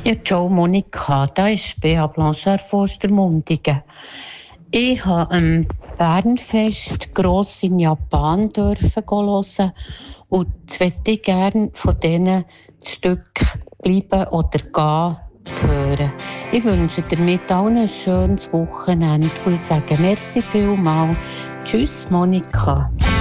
Ja, ciao Monika, da ist Bea Blanchard von Ostermundigen. Ich habe am Bernfest gross in Japan dürfen hören und jetzt möchte ich gerne von diesen Stück «Bleiben oder gehen» hören. Ich wünsche dir mit allen ein schönes Wochenende und ich sage merci vielmals. Tschüss Monika.